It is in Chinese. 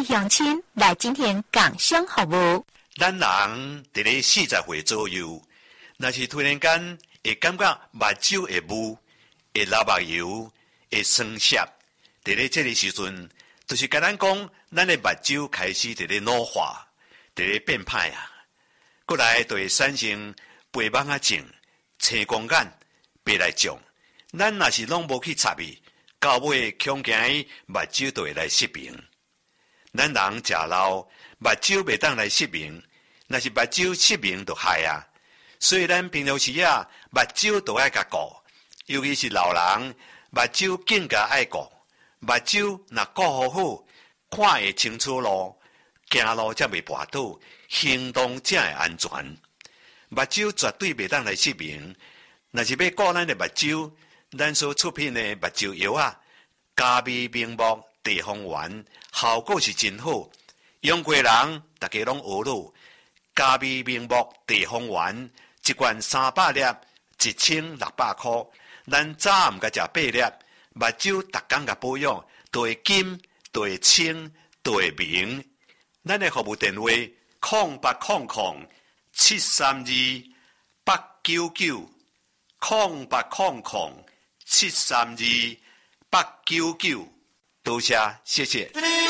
位乡亲来今天共享服务。 咱人伫咧40岁左右，若是突然间会感觉目睭会雾、会流目油、会酸涩，伫咧这个时阵，就是甲咱讲，咱的目睭开始伫咧老化，伫咧变歹啊。过来就会产生白网仔症、青光眼、白内障。咱若是拢无去插伊，到尾恐惊伊目睭就会来失明。咱人食老，目睭袂当来失明，若是目睭失明就害啊。所以咱平常时啊，目睭都爱甲顾，尤其是老人，目睭更加爱顾。目睭若顾好好，看会清楚路，行路才袂跋倒，行动才会安全。目睭绝对袂当来失明。若是要顾咱的目睭，咱所出品的目睭药啊，加味明目地黄丸，效果是真好。用过人大家拢学了，加味明目地黄丸一罐300粒，1600块。咱早暗甲食8粒，目睭逐工甲保养，都会金，都会清，都会明。咱的服务电话：0800-899-732，0800-732-899。多谢，谢谢。